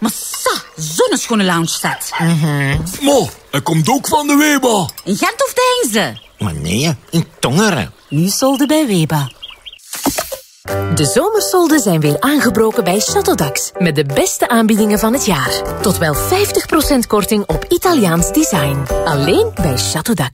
Maar zo'n schone lounge set. Mo, hij komt ook van de Weba. In Gent of Deinze? Maar nee, in Tongeren. Nu solden bij Weba. De zomersolden zijn weer aangebroken bij Chateaudax. Met de beste aanbiedingen van het jaar. Tot wel 50% korting op Italiaans design. Alleen bij Chateaudax.